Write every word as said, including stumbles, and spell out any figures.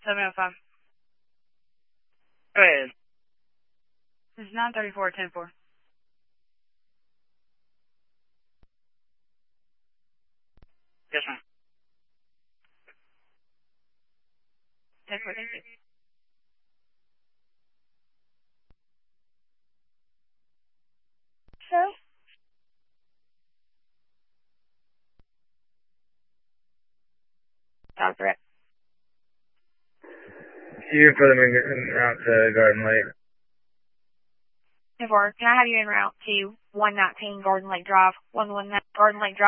seven oh five. Go ahead. This is nine thirty-four, ten four. Yes, ma'am. ten four, ten four. So? Doctor it. You put them in, in route to Garden Lake. ten four, can I have you en route to one nineteen Garden Lake Drive? one one nine Garden Lake Drive.